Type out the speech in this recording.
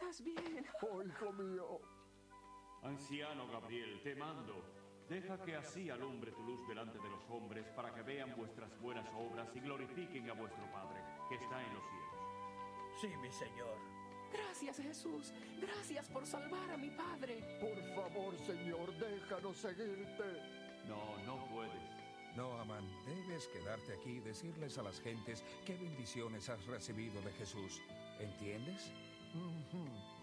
¿Estás bien? Oh, hijo mío. Anciano Gabriel, te mando, deja que así alumbre tu luz delante de los hombres para que vean vuestras buenas obras y glorifiquen a vuestro Padre, que está en los cielos. Sí, mi Señor. Gracias, Jesús. Gracias por salvar a mi padre. Por favor, Señor, déjanos seguirte. No puedes. No, Amán, debes quedarte aquí y decirles a las gentes qué bendiciones has recibido de Jesús. ¿Entiendes? Ujú.